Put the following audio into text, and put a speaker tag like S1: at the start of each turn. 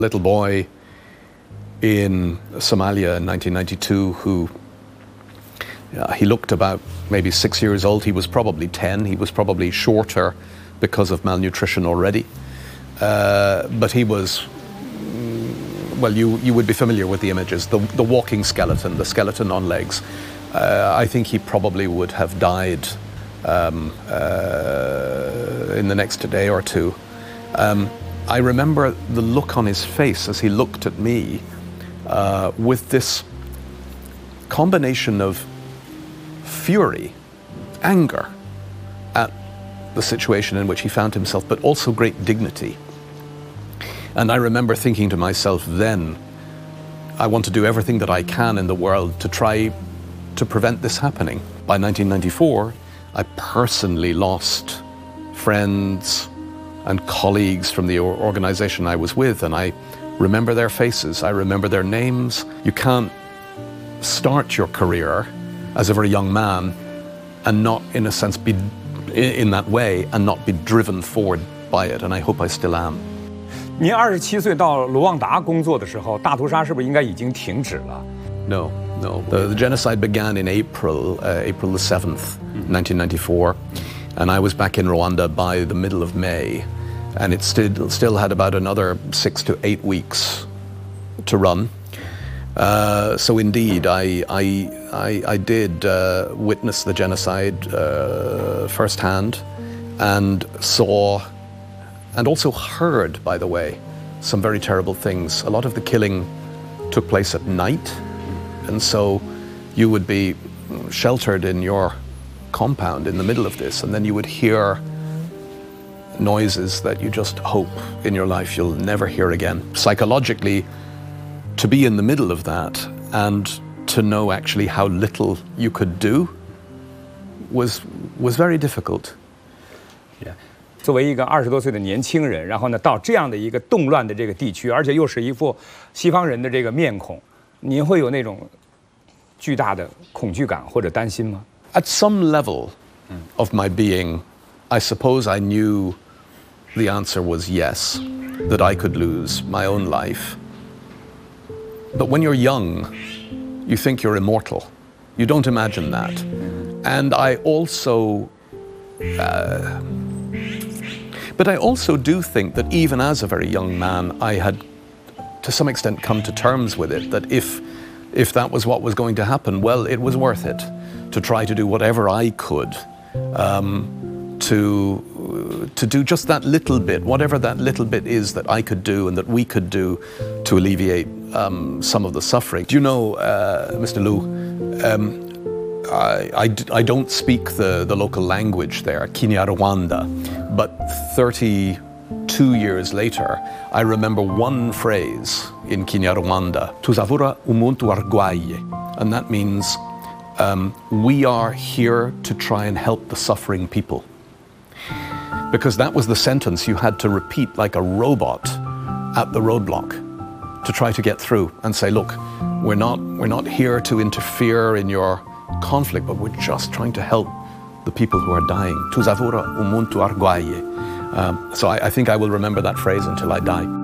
S1: Little boy in Somalia in 1992 who he looked about maybe 6 years old. He was probably 10. He was probably shorter because of malnutrition already. But he was, well, you would be familiar with the images, the walking skeleton, the skeleton on legs. I think he probably would have died in the next day or two. I remember the look on his face as he looked at me with this combination of fury, anger at the situation in which he found himself, but also great dignity. And I remember thinking to myself then, I want to do everything that I can in the world to try to prevent this happening. By 1994, I personally lost friends and colleagues from the organization I was with, and I remember their faces, I remember their names. You can't start your career as a very young man and not, in a sense, be in that way and not be driven forward by it, and I hope I still am.
S2: 您27岁到卢旺达工作的时候，大屠杀是不是应该已经停止了
S1: No. The genocide began in April the 7th, 1994, and I was back in Rwanda by the middle of May, and it still had about another 6 to 8 weeks to run. So indeed, I did witness the genocide firsthand, and saw, and also heard, by the way, some very terrible things. A lot of the killing took place at night, and so you would be sheltered in your compound in the middle of this, and then you would hear noises that you just hope in your life you'll never hear again. Psychologically, to be in the middle of that and to know actually how little you could do was very difficult.
S2: Yeah. 作为一个20多岁的年轻人，然后呢，到这样的一个动乱的这个地区，而且又是一副西方人的这个面孔，您会有那种巨大的恐惧感或者担心吗？
S1: At some level of my being, I suppose I knew the answer was yes, that I could lose my own life. But when you're young, you think you're immortal. You don't imagine that. And I also... but I also do think that even as a very young man, I had to some extent come to terms with it, that if that was what was going to happen, well, it was worth it to try to do whatever I could to do just that little bit, whatever that little bit is that I could do and that we could do to alleviate some of the suffering. Do you know, Mr. Liu, I don't speak the local language there, Kinyarwanda, but 32 years later, I remember one phrase in Kinyarwanda, Tuzavura umuntu argwaye, and that means we are here to try and help the suffering people. Because that was the sentence you had to repeat like a robot at the roadblock to try to get through and say, look, we're not here to interfere in your conflict, but we're just trying to help the people who are dying. Tuzavura umuntu argwaye. So I think I will remember that phrase until I die.